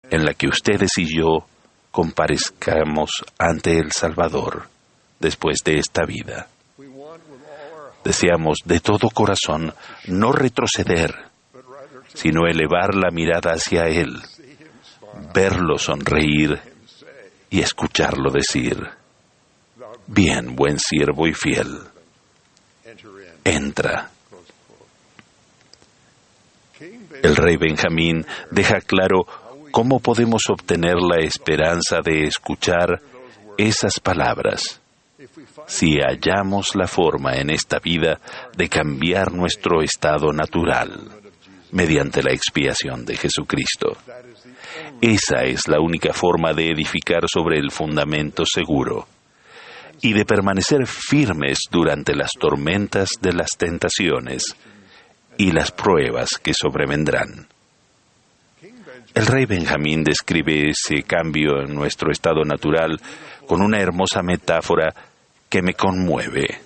en la que ustedes y yo comparezcamos ante el Salvador después de esta vida. Deseamos de todo corazón no retroceder, sino elevar la mirada hacia Él, verlo sonreír y escucharlo decir: bien, buen siervo y fiel, entra. El rey Benjamín deja claro cómo podemos obtener la esperanza de escuchar esas palabras si hallamos la forma en esta vida de cambiar nuestro estado natural mediante la expiación de Jesucristo. Esa es la única forma de edificar sobre el fundamento seguro y de permanecer firmes durante las tormentas de las tentaciones y las pruebas que sobrevendrán. El rey Benjamín describe ese cambio en nuestro estado natural con una hermosa metáfora que me conmueve,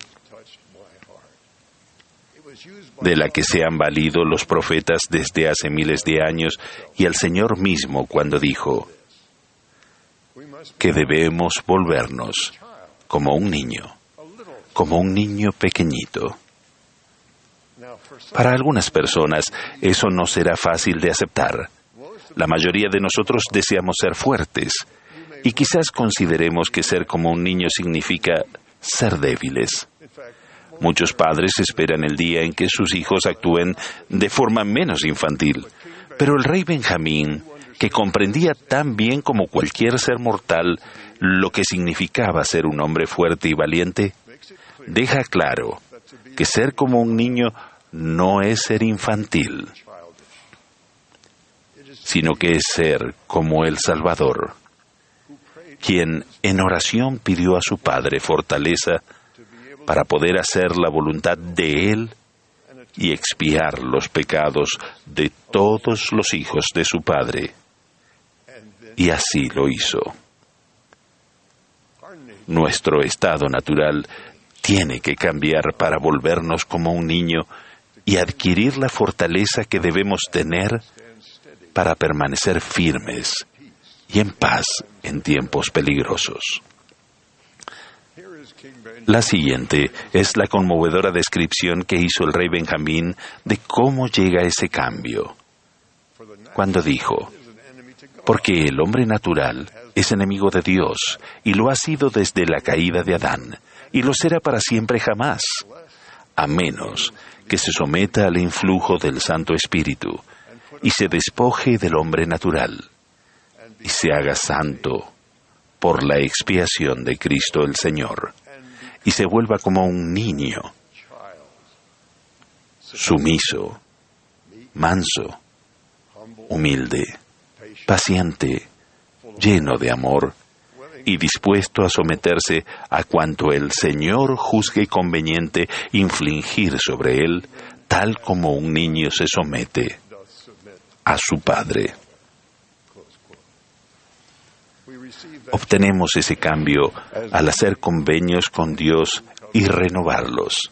de la que se han valido los profetas desde hace miles de años y el Señor mismo cuando dijo que debemos volvernos como un niño pequeñito. Para algunas personas eso no será fácil de aceptar. La mayoría de nosotros deseamos ser fuertes y quizás consideremos que ser como un niño significa ser débiles. Muchos padres esperan el día en que sus hijos actúen de forma menos infantil, pero el rey Benjamín, que comprendía tan bien como cualquier ser mortal lo que significaba ser un hombre fuerte y valiente, deja claro que ser como un niño no es ser infantil, sino que es ser como el Salvador, quien en oración pidió a su Padre fortaleza para poder hacer la voluntad de Él y expiar los pecados de todos los hijos de su Padre. Y así lo hizo. Nuestro estado natural tiene que cambiar para volvernos como un niño y adquirir la fortaleza que debemos tener para permanecer firmes y en paz en tiempos peligrosos. La siguiente es la conmovedora descripción que hizo el rey Benjamín de cómo llega ese cambio, cuando dijo: porque el hombre natural es enemigo de Dios, y lo ha sido desde la caída de Adán, y lo será para siempre jamás, a menos que se someta al influjo del Santo Espíritu, y se despoje del hombre natural, y se haga santo por la expiación de Cristo el Señor, y se vuelva como un niño, sumiso, manso, humilde, paciente, lleno de amor y dispuesto a someterse a cuanto el Señor juzgue conveniente infligir sobre él, tal como un niño se somete a su padre. Obtenemos ese cambio al hacer convenios con Dios y renovarlos,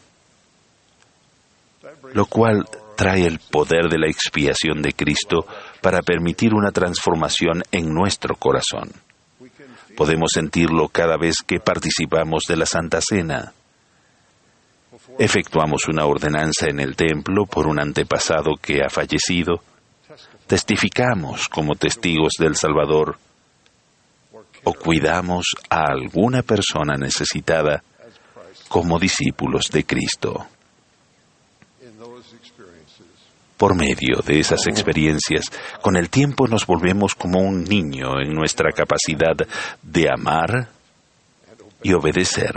lo cual trae el poder de la expiación de Cristo para permitir una transformación en nuestro corazón. Podemos sentirlo cada vez que participamos de la Santa Cena. Efectuamos una ordenanza en el templo por un antepasado que ha fallecido. Testificamos como testigos del Salvador o cuidamos a alguna persona necesitada como discípulos de Cristo. Por medio de esas experiencias, con el tiempo nos volvemos como un niño en nuestra capacidad de amar y obedecer.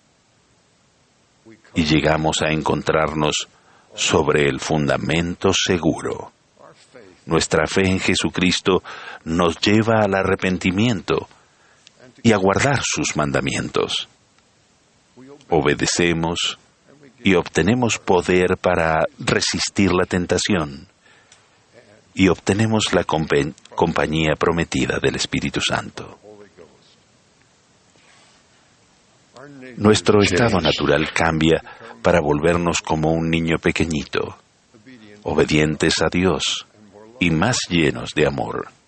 Y llegamos a encontrarnos sobre el fundamento seguro. Nuestra fe en Jesucristo nos lleva al arrepentimiento y a guardar sus mandamientos. Obedecemos y obtenemos poder para resistir la tentación, y obtenemos la compañía prometida del Espíritu Santo. Nuestro estado natural cambia para volvernos como un niño pequeñito, obedientes a Dios y más llenos de amor.